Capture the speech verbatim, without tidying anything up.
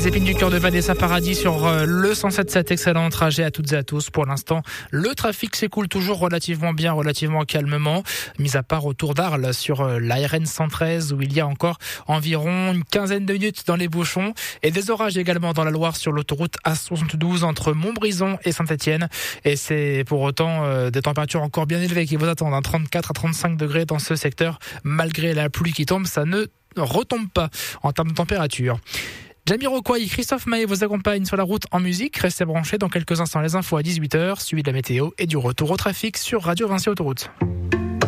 Les épines du cœur de Vanessa Paradis sur le cent sept virgule sept. Excellent trajet à toutes et à tous. Pour l'instant, le trafic s'écoule toujours relativement bien, relativement calmement. Mis à part autour d'Arles sur la R N cent treize où il y a encore environ une quinzaine de minutes dans les bouchons. Et des orages également dans la Loire sur l'autoroute A soixante-douze entre Montbrison et Saint-Étienne. Et c'est pour autant euh, des températures encore bien élevées qui vous attendent. Hein, trente-quatre à trente-cinq degrés dans ce secteur. Malgré la pluie qui tombe, ça ne retombe pas en termes de température. Jamiroquai et Christophe Maé vous accompagnent sur la route en musique. Restez branchés dans quelques instants les infos à dix-huit heures, suivi de la météo et du retour au trafic sur Radio Vinci Autoroute.